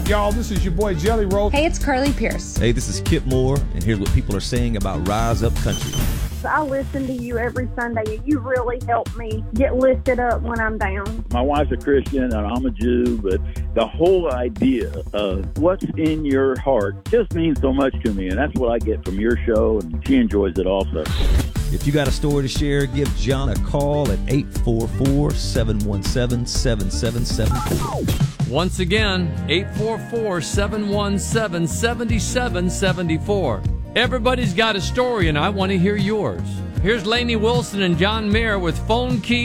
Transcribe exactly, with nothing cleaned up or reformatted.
up, y'all? This is your boy Jelly Roll. Hey, it's Carly Pierce. Hey, this is Kip Moore, and here's what people are saying about Rise Up Country. I listen to you every Sunday, and you really help me get lifted up when I'm down. My wife's a Christian, and I'm a Jew, but the whole idea of what's in your heart just means so much to me, and that's what I get from your show, and she enjoys it also. If you got a story to share, give John a call at eight four four, seven one seven, seven seven seven four. Once again, eight four four, seven one seven, seven seven seven four. Everybody's got a story, and I want to hear yours. Here's Lainey Wilson and John Mayer with Phone Key.